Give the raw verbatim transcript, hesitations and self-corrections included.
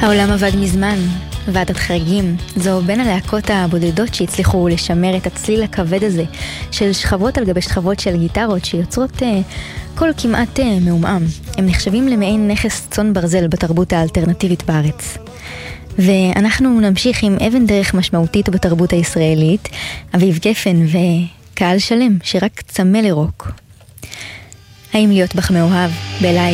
העולם עבד מזמן, ועדת חריגים. זו בין הלהקות הבודדות שהצליחו לשמר את הצליל הכבד הזה של שכבות על גבי שכבות של גיטרות שיוצרות uh, קול כמעט uh, מעומעם. הם נחשבים למעין נכס צאן ברזל בתרבות האלטרנטיבית בארץ. ואנחנו נמשיך עם אבן דרך משמעותית בתרבות הישראלית, אביב גפן וקהל שלם שרק צמא לרוק. האם להיות בך מאוהב? בלילה